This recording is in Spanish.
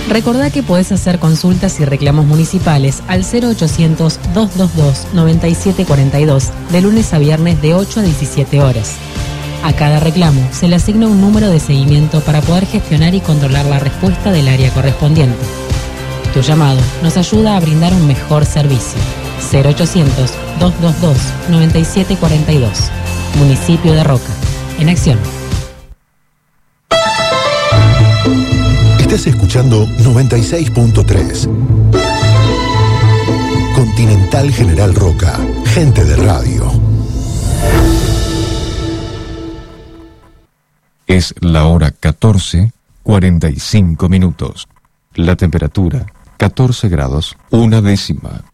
Recordá que podés hacer consultas y reclamos municipales al 0800-222-9742 de lunes a viernes de 8 a 17 horas. A cada reclamo se le asigna un número de seguimiento para poder gestionar y controlar la respuesta del área correspondiente. Tu llamado nos ayuda a brindar un mejor servicio. 0800-222-9742. Municipio de Roca. En acción. Estás escuchando 96.3. Continental General Roca. Gente de radio. Es la hora 14:45. La temperatura 14 grados, 1 décima.